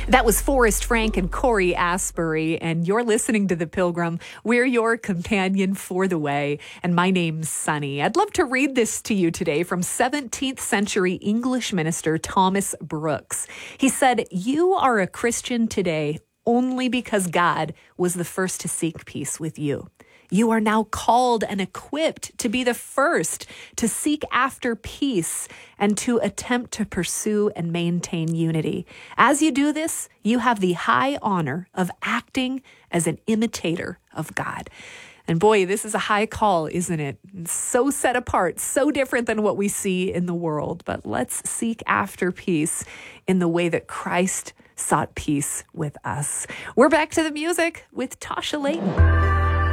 That was Forrest Frank and Corey Asbury, and you're listening to The Pilgrim. We're your companion for the way, and my name's Sunny. I'd love to read this to you today from 17th century English minister Thomas Brooks. He said, "You are a Christian today only because God was the first to seek peace with you. You are now called and equipped to be the first to seek after peace and to attempt to pursue and maintain unity. As you do this, you have the high honor of acting as an imitator of God." And boy, this is a high call, isn't it? It's so set apart, so different than what we see in the world. But let's seek after peace in the way that Christ sought peace with us. We're back to the music with Tasha Layton.